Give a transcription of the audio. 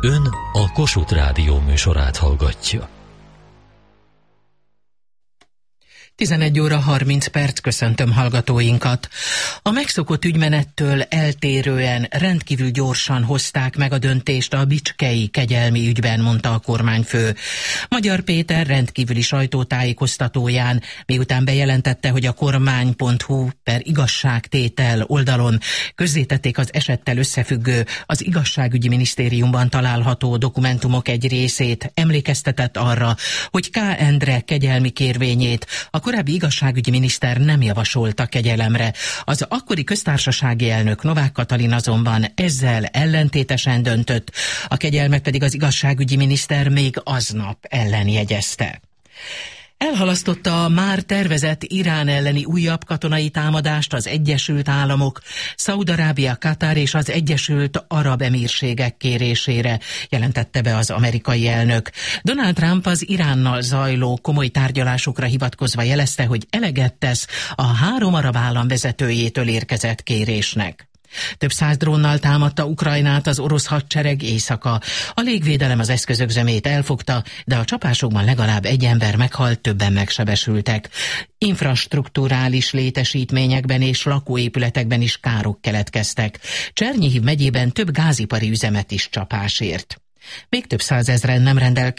Ön a Kossuth Rádió műsorát hallgatja. 11 óra 30 perc, köszöntöm hallgatóinkat. A megszokott ügymenettől eltérően rendkívül gyorsan hozták meg a döntést a bicskei kegyelmi ügyben, mondta a kormányfő. Magyar Péter rendkívüli sajtótájékoztatóján, miután bejelentette, hogy a kormány.hu/igazságtétel oldalon közzétették az esettel összefüggő, az igazságügyi minisztériumban található dokumentumok egy részét, emlékeztetett arra, hogy K. Endre kegyelmi kérvényét a korábbi igazságügyi miniszter nem javasolta kegyelemre. Az akkori köztársasági elnök Novák Katalin azonban ezzel ellentétesen döntött, a kegyelmet pedig az igazságügyi miniszter még aznap ellenjegyezte. Elhalasztotta a már tervezett Irán elleni újabb katonai támadást az Egyesült Államok, Szaúd-Arábia, Katár és az Egyesült Arab Emírségek kérésére, jelentette be az amerikai elnök. Donald Trump az Iránnal zajló komoly tárgyalásokra hivatkozva jelezte, hogy eleget tesz a 3 arab állam vezetőjétől érkezett kérésnek. Több 100 drónnal támadta Ukrajnát az orosz hadsereg éjszaka. A légvédelem az eszközök zömét elfogta, de a csapásokban legalább 1 ember meghalt, többen megsebesültek. Infrastrukturális létesítményekben és lakóépületekben is károk keletkeztek. Csernihiv megyében több gázipari üzemet is csapás ért. Még több 100 000-en nem rendelkeznek